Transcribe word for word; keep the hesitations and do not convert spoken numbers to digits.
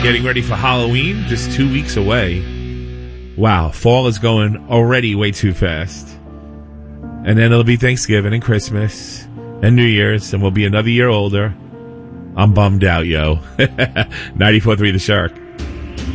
getting ready for Halloween, just two weeks away. Wow, fall is going already way too fast. And then it'll be Thanksgiving and Christmas and New Year's, and we'll be another year older. I'm bummed out, yo. ninety-four point three The Shark.